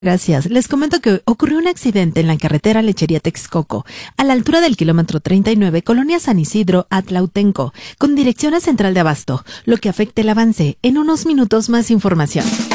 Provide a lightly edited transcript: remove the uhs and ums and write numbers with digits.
Gracias. Les comento que ocurrió un accidente en la carretera Lechería Texcoco, a la altura del kilómetro 39, Colonia San Isidro, Atlautenco, con dirección a Central de Abasto, lo que afecta el avance. En unos minutos más información.